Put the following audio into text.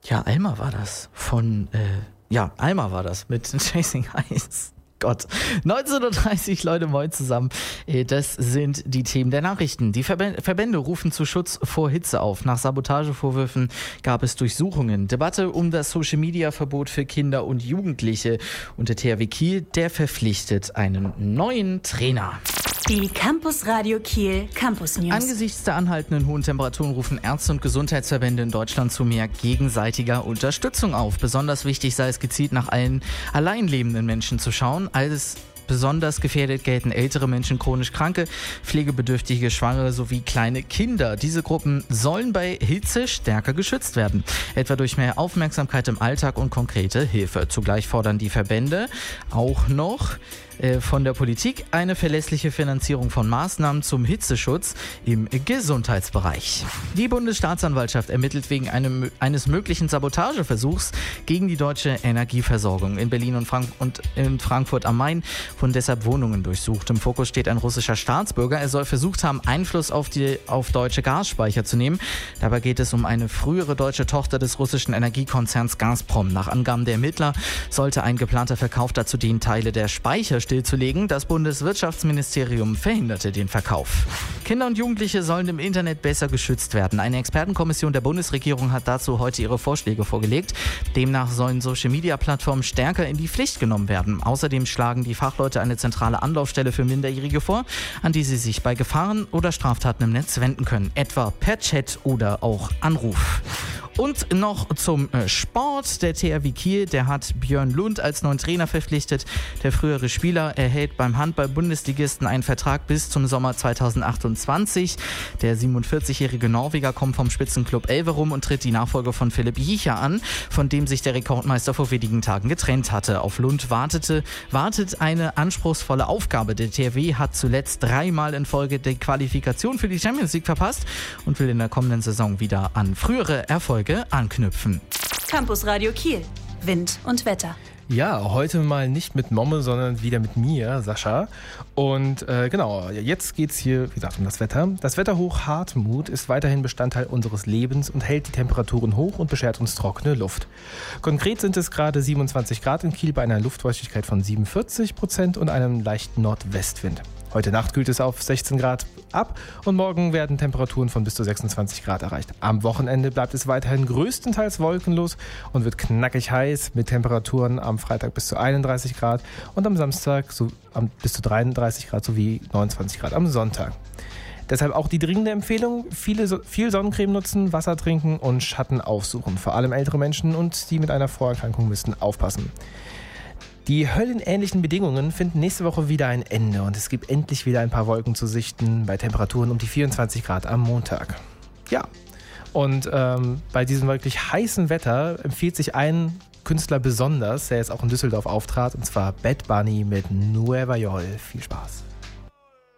Ja, Alma war das. Alma war das mit Chasing Highs. Gott. 19.30 Uhr, Leute, moin zusammen. Das sind die Themen der Nachrichten. Die Verbände rufen zu Schutz vor Hitze auf. Nach Sabotagevorwürfen gab es Durchsuchungen. Debatte um das Social-Media-Verbot für Kinder und Jugendliche. Und der THW Kiel, der verpflichtet einen neuen Trainer. Die Campus Radio Kiel Campus News. Angesichts der anhaltenden hohen Temperaturen rufen Ärzte und Gesundheitsverbände in Deutschland zu mehr gegenseitiger Unterstützung auf. Besonders wichtig sei es, gezielt nach allen allein lebenden Menschen zu schauen. Als besonders gefährdet gelten ältere Menschen, chronisch Kranke, pflegebedürftige Schwangere sowie kleine Kinder. Diese Gruppen sollen bei Hitze stärker geschützt werden, etwa durch mehr Aufmerksamkeit im Alltag und konkrete Hilfe. Zugleich fordern die Verbände auch noch von der Politik eine verlässliche Finanzierung von Maßnahmen zum Hitzeschutz im Gesundheitsbereich. Die Bundesstaatsanwaltschaft ermittelt wegen eines möglichen Sabotageversuchs gegen die deutsche Energieversorgung. In Berlin und in Frankfurt am Main wurden deshalb Wohnungen durchsucht. Im Fokus steht ein russischer Staatsbürger. Er soll versucht haben, Einfluss auf deutsche Gasspeicher zu nehmen. Dabei geht es um eine frühere deutsche Tochter des russischen Energiekonzerns Gazprom. Nach Angaben der Ermittler sollte ein geplanter Verkauf dazu dienen, Teile der Speicher stillzulegen. Das Bundeswirtschaftsministerium verhinderte den Verkauf. Kinder und Jugendliche sollen im Internet besser geschützt werden. Eine Expertenkommission der Bundesregierung hat dazu heute ihre Vorschläge vorgelegt. Demnach sollen Social-Media-Plattformen stärker in die Pflicht genommen werden. Außerdem schlagen die Fachleute eine zentrale Anlaufstelle für Minderjährige vor, an die sie sich bei Gefahren oder Straftaten im Netz wenden können, etwa per Chat oder auch Anruf. Und noch zum Sport. Der THW Kiel, der hat Björn Lund als neuen Trainer verpflichtet. Der frühere Spieler erhält beim Handball-Bundesligisten einen Vertrag bis zum Sommer 2028. Der 47-jährige Norweger kommt vom Spitzenclub Elverum und tritt die Nachfolge von Philipp Jicha an, von dem sich der Rekordmeister vor wenigen Tagen getrennt hatte. Auf Lund wartet eine anspruchsvolle Aufgabe. Der THW hat zuletzt 3-mal in Folge die Qualifikation für die Champions League verpasst und will in der kommenden Saison wieder an frühere Erfolge anknüpfen. Campus Radio Kiel. Wind und Wetter. Ja, heute mal nicht mit Momme, sondern wieder mit mir, Sascha. Und jetzt geht's hier, wie gesagt, um das Wetter. Das Wetterhoch Hartmut ist weiterhin Bestandteil unseres Lebens und hält die Temperaturen hoch und beschert uns trockene Luft. Konkret sind es gerade 27 Grad in Kiel bei einer Luftfeuchtigkeit von 47% und einem leichten Nordwestwind. Heute Nacht kühlt es auf 16 Grad ab und morgen werden Temperaturen von bis zu 26 Grad erreicht. Am Wochenende bleibt es weiterhin größtenteils wolkenlos und wird knackig heiß mit Temperaturen am Freitag bis zu 31 Grad und am Samstag bis zu 33 Grad sowie 29 Grad am Sonntag. Deshalb auch die dringende Empfehlung, viel Sonnencreme nutzen, Wasser trinken und Schatten aufsuchen. Vor allem ältere Menschen und die mit einer Vorerkrankung müssen aufpassen. Die höllenähnlichen Bedingungen finden nächste Woche wieder ein Ende und es gibt endlich wieder ein paar Wolken zu sichten bei Temperaturen um die 24 Grad am Montag. Ja, und bei diesem wirklich heißen Wetter empfiehlt sich ein Künstler besonders, der jetzt auch in Düsseldorf auftrat, und zwar Bad Bunny mit Nueva York. Viel Spaß.